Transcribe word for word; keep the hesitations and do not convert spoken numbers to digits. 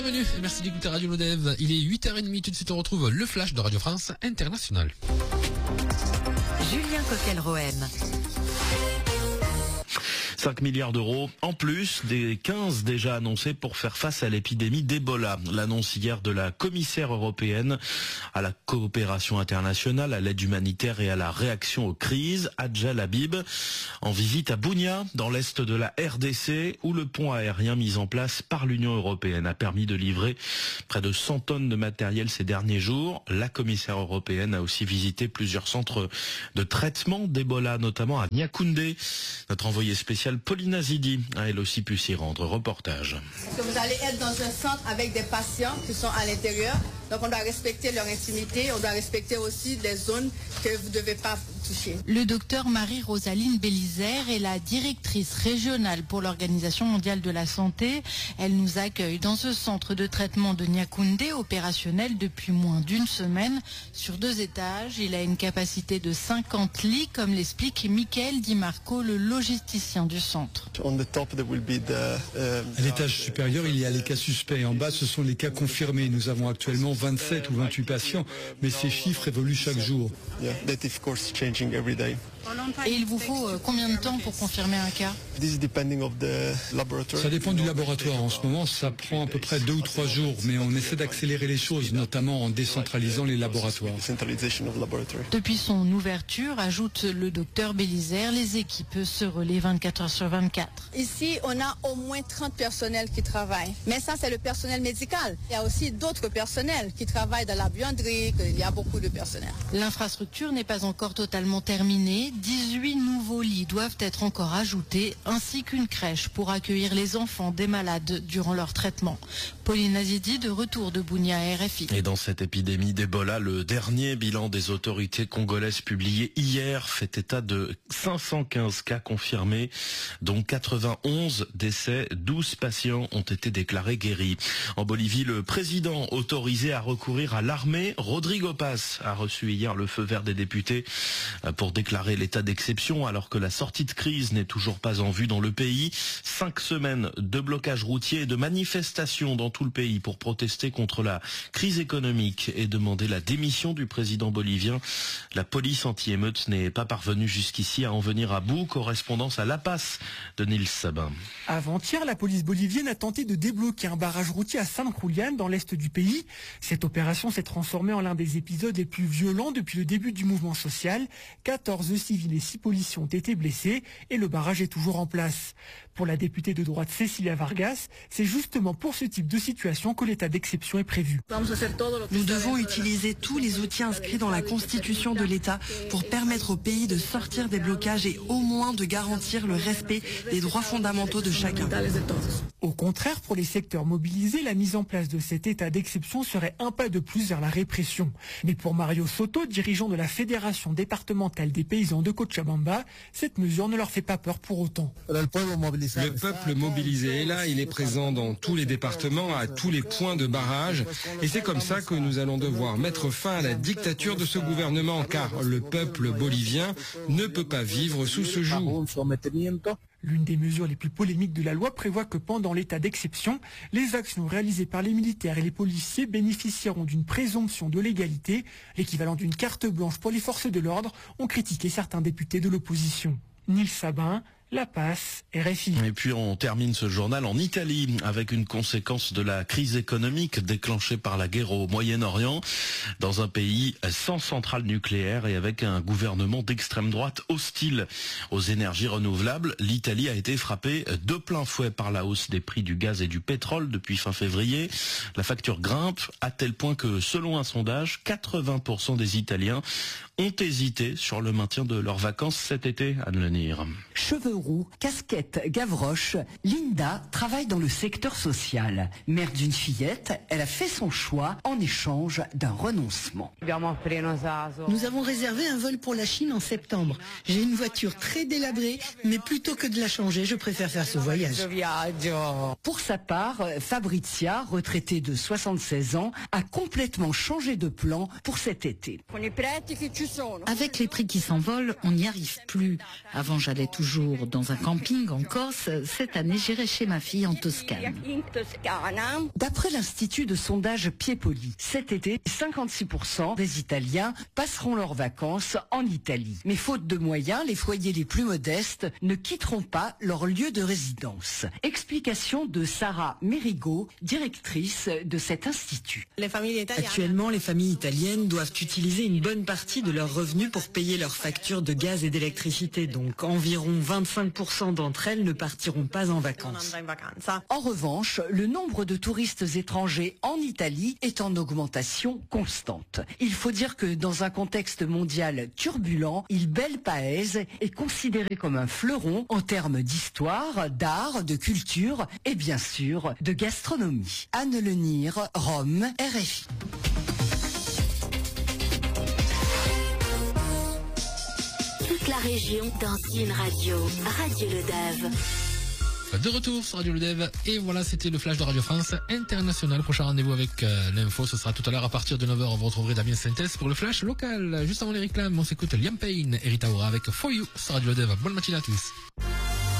bienvenue et merci d'écouter Radio Lodève. Il est huit heures trente, tout de suite on retrouve le flash de Radio France Internationale. Julien Coquel-Rohem. cinq milliards d'euros en plus des quinze déjà annoncés pour faire face à l'épidémie d'Ebola. L'annonce hier de la commissaire européenne à la coopération internationale, à l'aide humanitaire et à la réaction aux crises, Hadja Labib, en visite à Bounia, dans l'est de la R D C, où le pont aérien mis en place par l'Union européenne a permis de livrer près de cent tonnes de matériel ces derniers jours. La commissaire européenne a aussi visité plusieurs centres de traitement d'Ebola, notamment à Niakoundé. Notre envoyé spécial Paulina Zidi a elle aussi pu s'y rendre. Reportage. Vous allez être dans un centre avec des patients qui sont à l'intérieur, donc on doit respecter leur intimité, on doit respecter aussi des zones que vous ne devez pas toucher. Le docteur Marie-Rosaline Bélizer est la directrice régionale pour l'Organisation mondiale de la santé. Elle nous accueille dans ce centre de traitement de Niakoundé, opérationnel depuis moins d'une semaine, sur deux étages. Il a une capacité de cinquante lits, comme l'explique Michael Di Marco, le logisticien du centre. À l'étage supérieur, il y a les cas suspects. En bas, ce sont les cas confirmés. Nous avons actuellement vingt-sept ou vingt-huit patients, mais ces chiffres évoluent chaque jour. Et il vous faut euh, combien de temps pour confirmer un cas? Ça dépend du laboratoire. En ce moment, ça prend à peu près deux ou trois jours, mais on essaie d'accélérer les choses, notamment en décentralisant les laboratoires. Depuis son ouverture, ajoute le docteur Bélizer, les équipes se relaient vingt-quatre heures sur vingt-quatre. Ici, on a au moins trente personnels qui travaillent. Mais ça, c'est le personnel médical. Il y a aussi d'autres personnels qui travaillent dans la buanderie, il y a beaucoup de personnel. L'infrastructure n'est pas encore totalement terminée. dix-huit nouveaux lits doivent être encore ajoutés, ainsi qu'une crèche pour accueillir les enfants des malades durant leur traitement. Pauline Azidi, de retour de Bounia à R F I. Et dans cette épidémie d'Ebola, le dernier bilan des autorités congolaises publié hier fait état de cinq cent quinze cas confirmés, dont quatre-vingt-onze décès, douze patients ont été déclarés guéris. En Bolivie, le président autorisé à recourir à l'armée, Rodrigo Paz, a reçu hier le feu vert des députés pour déclarer l'état d'exception alors que la sortie de crise n'est toujours pas en vue dans le pays. Cinq semaines de blocage routier et de manifestations dans tout le pays pour protester contre la crise économique et demander la démission du président bolivien. La police anti-émeute n'est pas parvenue jusqu'ici à en venir à bout. Correspondance à La Paz de Nils Sabin. Avant-hier, la police bolivienne a tenté de débloquer un barrage routier à San Julián dans l'est du pays. Cette opération s'est transformée en l'un des épisodes les plus violents depuis le début du mouvement social. quatorze civils et six policiers ont été blessés et le barrage est toujours en place. Pour la députée de droite Cecilia Vargas, c'est justement pour ce type de situation que l'état d'exception est prévu. Nous devons utiliser tous les outils inscrits dans la constitution de l'État pour permettre au pays de sortir des blocages et au moins de garantir le respect des droits fondamentaux de chacun. Au contraire, pour les secteurs mobilisés, la mise en place de cet état d'exception serait un pas de plus vers la répression. Mais pour Mario Soto, dirigeant de la Fédération départementale des paysans de Cochabamba, cette mesure ne leur fait pas peur pour autant. Le peuple mobilisé est là, il est présent dans tous les départements, à tous les points de barrage, et c'est comme ça que nous allons devoir mettre fin à la dictature de ce gouvernement, car le peuple bolivien ne peut pas vivre sous ce joug. L'une des mesures les plus polémiques de la loi prévoit que pendant l'état d'exception, les actions réalisées par les militaires et les policiers bénéficieront d'une présomption de légalité, l'équivalent d'une carte blanche pour les forces de l'ordre, ont critiqué certains députés de l'opposition. Nils Sabin, La Paz, R F I. Et puis on termine ce journal en Italie avec une conséquence de la crise économique déclenchée par la guerre au Moyen-Orient. Dans un pays sans centrale nucléaire et avec un gouvernement d'extrême droite hostile aux énergies renouvelables, l'Italie a été frappée de plein fouet par la hausse des prix du gaz et du pétrole depuis fin février. La facture grimpe à tel point que, selon un sondage, quatre-vingts pour cent des Italiens ont hésité sur le maintien de leurs vacances cet été. Anne Lenir. Cheveux roux, casquette, gavroche, Linda travaille dans le secteur social. Mère d'une fillette, elle a fait son choix en échange d'un renoncement. Nous avons réservé un vol pour la Chine en septembre. J'ai une voiture très délabrée, mais plutôt que de la changer, je préfère faire ce voyage. Pour sa part, Fabrizia, retraitée de soixante-seize ans, a complètement changé de plan pour cet été. Avec les prix qui s'envolent, on n'y arrive plus. Avant, j'allais toujours jours dans un camping en Corse. Cette année, j'irai chez ma fille en Toscane. D'après l'Institut de sondage Piepoli, cet été, cinquante-six pour cent des Italiens passeront leurs vacances en Italie. Mais faute de moyens, les foyers les plus modestes ne quitteront pas leur lieu de résidence. Explication de Sarah Merigo, directrice de cet institut. Actuellement, les familles italiennes doivent utiliser une bonne partie de leurs revenus pour payer leurs factures de gaz et d'électricité. Donc environ vingt-cinq pour cent d'entre elles ne partiront pas en vacances. En revanche, le nombre de touristes étrangers en Italie est en augmentation constante. Il faut dire que dans un contexte mondial turbulent, Il Bel Paese est considéré comme un fleuron en termes d'histoire, d'art, de culture et bien sûr de gastronomie. Anne Lenire, Rome, R F I. Toute la région dans une radio, Radio Le Dave. De retour sur Radio Le Dev, et voilà, c'était le flash de Radio France International. Prochain rendez-vous avec euh, l'info, ce sera tout à l'heure à partir de neuf heures. Vous retrouverez Damien Synthèse pour le flash local. Juste avant les réclames, on s'écoute Liam Payne et Rita Ora avec For You sur Radio Le Dev. Bonne matinée à tous.